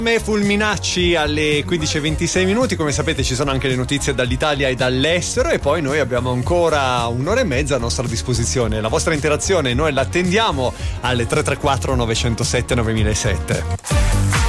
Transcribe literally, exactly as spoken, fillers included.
Fulminacci alle quindici e ventisei minuti. Come sapete ci sono anche le notizie dall'Italia e dall'estero, e poi noi abbiamo ancora un'ora e mezza a nostra disposizione. La vostra interazione noi l'attendiamo alle tre tre quattro nove zero sette nove zero zero sette.